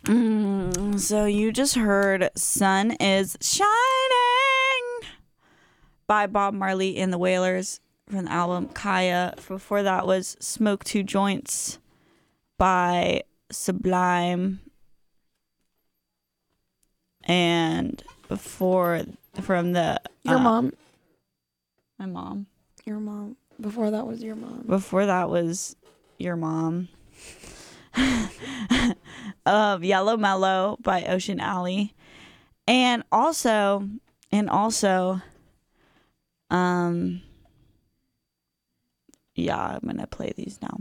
So you just heard Sun is Shining by Bob Marley and the Wailers from the album Kaya. Before that was Smoke Two Joints by Sublime. And before, from the... Your mom. My mom. Your mom. Before that was your mom. Before that was your mom. Of Yellow Mellow by Ocean Alley. And also, yeah, I'm gonna play these now.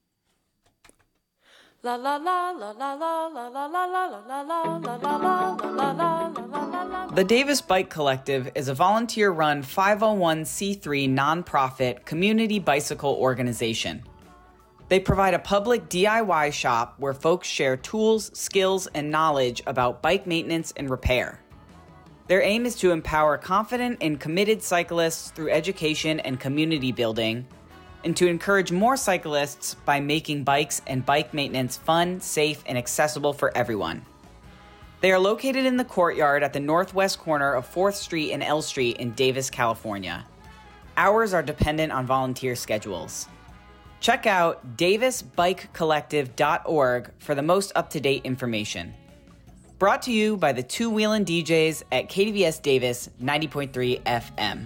La la la la la la la la la la la la la la. The Davis Bike Collective is a volunteer-run 501c3 nonprofit community bicycle organization. They provide a public DIY shop where folks share tools, skills, and knowledge about bike maintenance and repair. Their aim is to empower confident and committed cyclists through education and community building, and to encourage more cyclists by making bikes and bike maintenance fun, safe, and accessible for everyone. They are located in the courtyard at the northwest corner of 4th Street and L Street in Davis, California. Hours are dependent on volunteer schedules. Check out davisbikecollective.org for the most up-to-date information. Brought to you by the Two Wheelin' DJs at KDVS Davis 90.3 FM.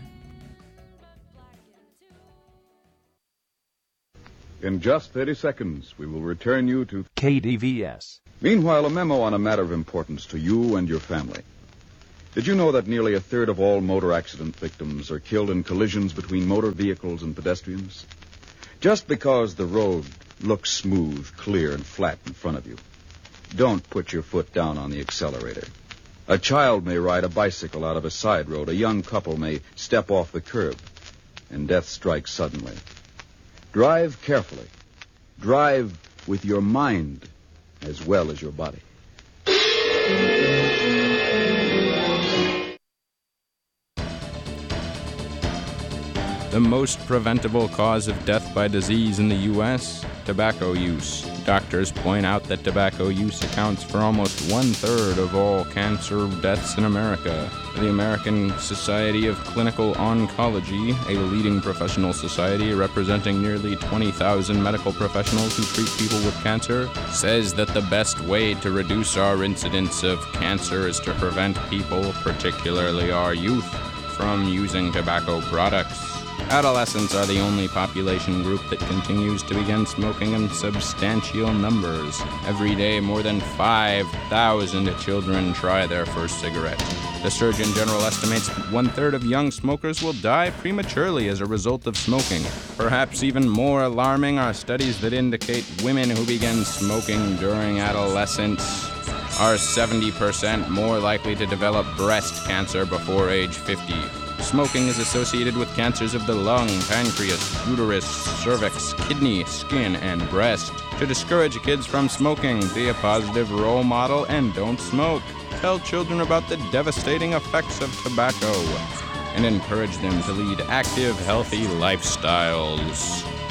In just 30 seconds, we will return you to KDVS. Meanwhile, a memo on a matter of importance to you and your family. Did you know that nearly a third of all motor accident victims are killed in collisions between motor vehicles and pedestrians? Just because the road looks smooth, clear, and flat in front of you, don't put your foot down on the accelerator. A child may ride a bicycle out of a side road. A young couple may step off the curb, and death strikes suddenly. Drive carefully. Drive with your mind as well as your body. The most preventable cause of death by disease in the U.S., tobacco use. Doctors point out that tobacco use accounts for almost 1/3 of all cancer deaths in America. The American Society of Clinical Oncology, a leading professional society representing nearly 20,000 medical professionals who treat people with cancer, says that the best way to reduce our incidence of cancer is to prevent people, particularly our youth, from using tobacco products. Adolescents are the only population group that continues to begin smoking in substantial numbers. Every day, more than 5,000 children try their first cigarette. The Surgeon General estimates that 1/3 of young smokers will die prematurely as a result of smoking. Perhaps even more alarming are studies that indicate women who begin smoking during adolescence are 70% more likely to develop breast cancer before age 50. Smoking is associated with cancers of the lung, pancreas, uterus, cervix, kidney, skin, and breast. To discourage kids from smoking, be a positive role model and don't smoke. Tell children about the devastating effects of tobacco and encourage them to lead active, healthy lifestyles.